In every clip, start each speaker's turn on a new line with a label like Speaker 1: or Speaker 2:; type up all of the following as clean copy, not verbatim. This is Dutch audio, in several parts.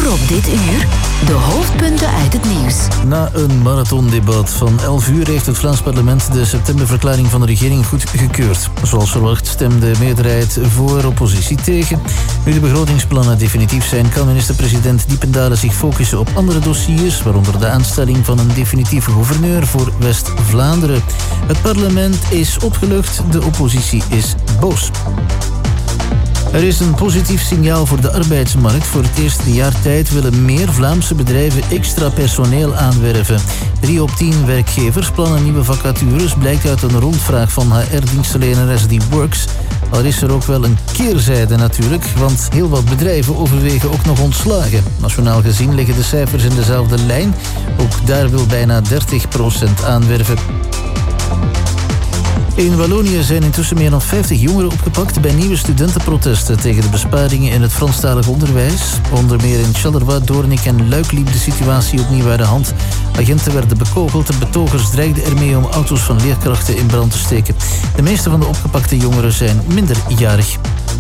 Speaker 1: Voor op dit uur de hoofdpunten uit het nieuws.
Speaker 2: Na een marathondebat van 11 uur heeft het Vlaams parlement de septemberverklaring van de regering goedgekeurd. Zoals verwacht stemde de meerderheid voor, oppositie tegen. Nu de begrotingsplannen definitief zijn, kan minister-president Diependalen zich focussen op andere dossiers, waaronder de aanstelling van een definitieve gouverneur voor West-Vlaanderen. Het parlement is opgelucht, de oppositie is boos. Er is een positief signaal voor de arbeidsmarkt. Voor het eerst in een jaar tijd willen meer Vlaamse bedrijven extra personeel aanwerven. 3 op 10 werkgevers plannen nieuwe vacatures, blijkt uit een rondvraag van HR-dienstverlener SD Works. Al is er ook wel een keerzijde natuurlijk, want heel wat bedrijven overwegen ook nog ontslagen. Nationaal gezien liggen de cijfers in dezelfde lijn. Ook daar wil bijna 30% aanwerven. In Wallonië zijn intussen meer dan 50 jongeren opgepakt bij nieuwe studentenprotesten tegen de besparingen in het Franstalig onderwijs. Onder meer in Charleroi, Doornik en Luik liep de situatie opnieuw uit de hand. Agenten werden bekogeld en betogers dreigden ermee om auto's van leerkrachten in brand te steken. De meeste van de opgepakte jongeren zijn minderjarig.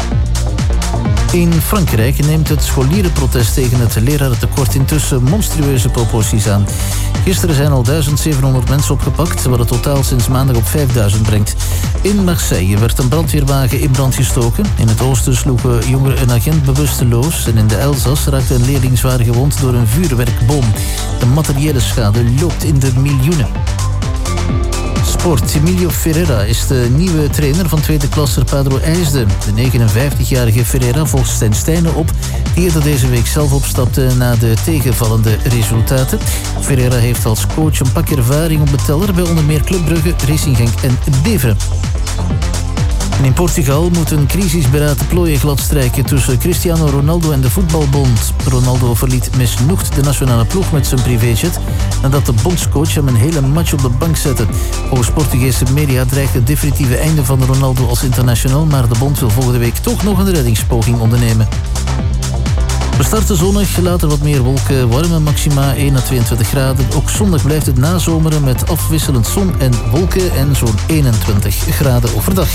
Speaker 2: In Frankrijk neemt het scholierenprotest tegen het lerarentekort intussen monstrueuze proporties aan. Gisteren zijn al 1700 mensen opgepakt, wat het totaal sinds maandag op 5000 brengt. In Marseille werd een brandweerwagen in brand gestoken. In het oosten sloegen jongeren een agent bewusteloos. En in de Elzas raakte een leerling zwaar gewond door een vuurwerkbom. De materiële schade loopt in de miljoenen. Sport. Emilio Ferreira is de nieuwe trainer van tweede klasser Padro Eijsde. De 59-jarige Ferreira volgt Stijn Stijnen op, die eerder deze week zelf opstapte na de tegenvallende resultaten. Ferreira heeft als coach een pak ervaring op de teller bij onder meer Club Brugge, Racing Genk en Beveren. En in Portugal moet een crisisberaad de plooien gladstrijken tussen Cristiano Ronaldo en de voetbalbond. Ronaldo verliet misnoegd de nationale ploeg met zijn privéjet nadat de bondscoach hem een hele match op de bank zette. Volgens Portugese media dreigt het definitieve einde van Ronaldo als international, maar de bond wil volgende week toch nog een reddingspoging ondernemen. We starten zonnig, later wat meer wolken, warme maxima 1 à 22 graden. Ook zondag blijft het nazomeren met afwisselend zon en wolken en zo'n 21 graden overdag.